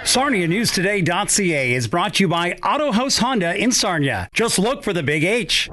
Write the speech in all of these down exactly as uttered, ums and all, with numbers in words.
Sarnia News Today dot c a is brought to you by Auto House Honda in Sarnia. Just look for the big H.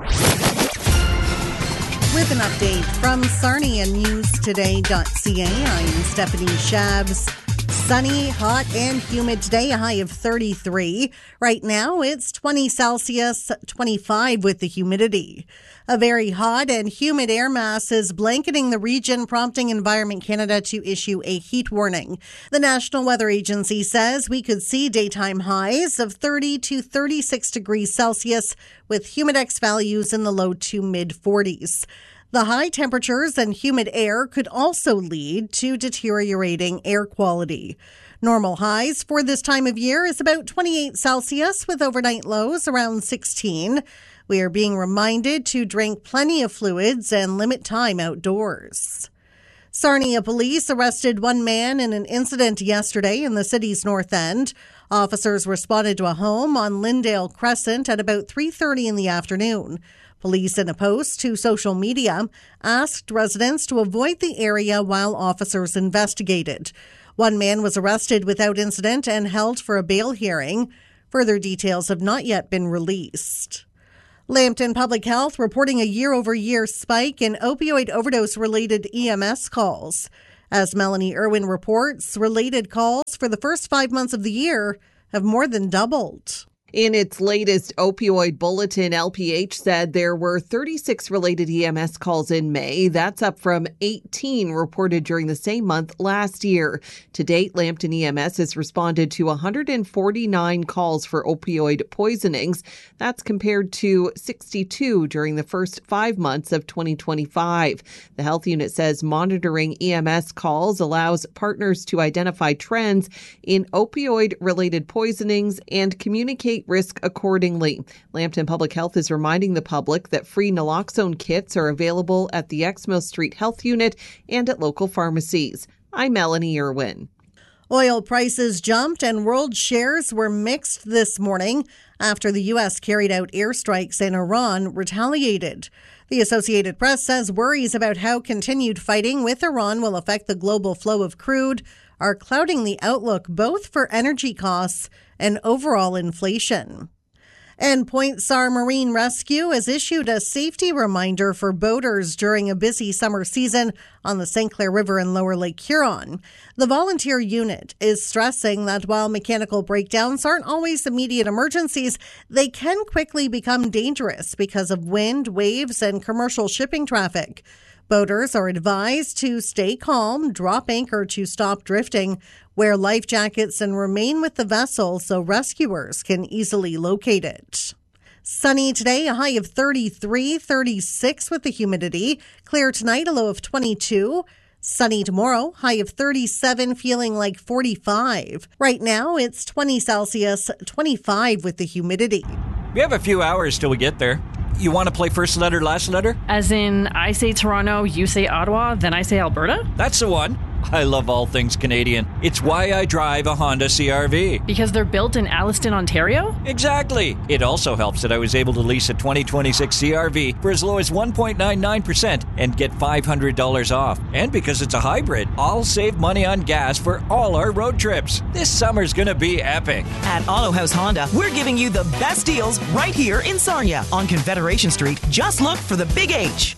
With an update from Sarnia News Today dot c a, I'm Stephanie Shabs. Sunny, hot, and humid today, a high of thirty-three. Right now, it's twenty Celsius, twenty-five with the humidity. A very hot and humid air mass is blanketing the region, prompting Environment Canada to issue a heat warning. The National Weather Agency says we could see daytime highs of thirty to thirty-six degrees Celsius with humidex values in the low to mid forties. The high temperatures and humid air could also lead to deteriorating air quality. Normal highs for this time of year is about twenty-eight Celsius with overnight lows around sixteen. We are being reminded to drink plenty of fluids and limit time outdoors. Sarnia police arrested one man in an incident yesterday in the city's north end. Officers responded to a home on Lyndale Crescent at about three thirty in the afternoon. Police, in a post to social media, asked residents to avoid the area while officers investigated. One man was arrested without incident and held for a bail hearing. Further details have not yet been released. Lambton Public Health reporting a year-over-year spike in opioid overdose-related E M S calls. As Melanie Irwin reports, related calls for the first five months of the year have more than doubled. In its latest opioid bulletin, L P H said there were thirty-six related E M S calls in May. That's up from eighteen reported during the same month last year. To date, Lambton E M S has responded to one hundred forty-nine calls for opioid poisonings. That's compared to sixty-two during the first five months of twenty twenty-five. The health unit says monitoring E M S calls allows partners to identify trends in opioid-related poisonings and communicate risk accordingly. Lambton Public Health is reminding the public that free naloxone kits are available at the Exmo Street Health Unit and at local pharmacies. I'm Melanie Irwin. Oil prices jumped and world shares were mixed this morning after the U S carried out airstrikes and Iran retaliated. The Associated Press says worries about how continued fighting with Iran will affect the global flow of crude are clouding the outlook both for energy costs and overall inflation. And Point Sar Marine Rescue has issued a safety reminder for boaters during a busy summer season on the Saint Clair River in Lower Lake Huron. The volunteer unit is stressing that while mechanical breakdowns aren't always immediate emergencies, they can quickly become dangerous because of wind, waves, and commercial shipping traffic. Boaters are advised to stay calm, drop anchor to stop drifting, wear life jackets, and remain with the vessel so rescuers can easily locate it. Sunny today, a high of thirty-three, thirty-six with the humidity. Clear tonight, a low of twenty-two. Sunny tomorrow, high of thirty-seven, feeling like forty-five. Right now, it's twenty Celsius, twenty-five with the humidity. We have a few hours till we get there. You want to play first letter, last letter? As in, I say Toronto, you say Ottawa, then I say Alberta? That's the one. I love all things Canadian. It's why I drive a Honda C R V. Because they're built in Alliston, Ontario? Exactly. It also helps that I was able to lease a twenty twenty-six C R V for as low as one point nine nine percent and get five hundred dollars off. And because it's a hybrid, I'll save money on gas for all our road trips. This summer's gonna be epic. At Auto House Honda, we're giving you the best deals right here in Sarnia on Confederation Street. Just look for the Big H.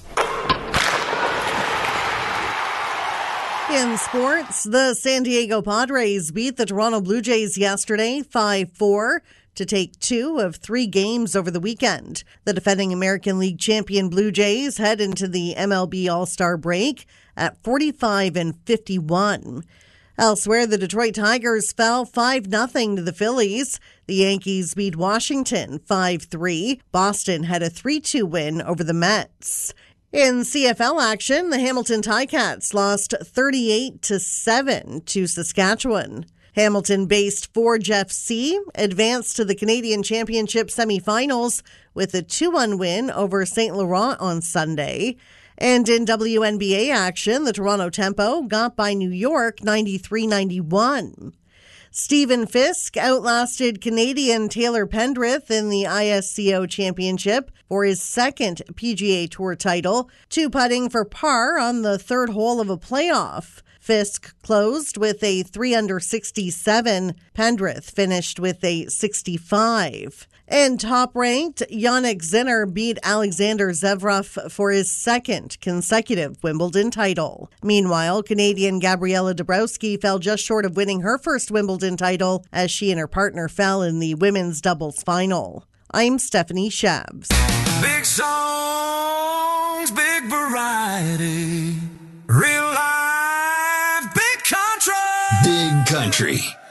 In sports, the San Diego Padres beat the Toronto Blue Jays yesterday five four to take two of three games over the weekend. The defending American League champion Blue Jays head into the M L B All-Star break at forty-five and fifty-one. Elsewhere, the Detroit Tigers fell five nothing to the Phillies. The Yankees beat Washington five three. Boston had a three two win over the Mets. In C F L action, the Hamilton Ticats lost thirty-eight to seven to Saskatchewan. Hamilton-based Forge F C advanced to the Canadian Championship semifinals with a two one win over Saint Laurent on Sunday. And in W N B A action, the Toronto Tempo got by New York ninety-three ninety-one. Stephen Fisk outlasted Canadian Taylor Pendrith in the I S C O Championship for his second P G A Tour title, two putting for par on the third hole of a playoff. Fisk closed with a three under sixty-seven. Pendrith finished with a sixty-five. And top-ranked, Jannik Sinner beat Alexander Zverev for his second consecutive Wimbledon title. Meanwhile, Canadian Gabriela Dabrowski fell just short of winning her first Wimbledon title as she and her partner fell in the women's doubles final. I'm Stephanie Shabs. Big songs, big variety. Real life, big country. Big country.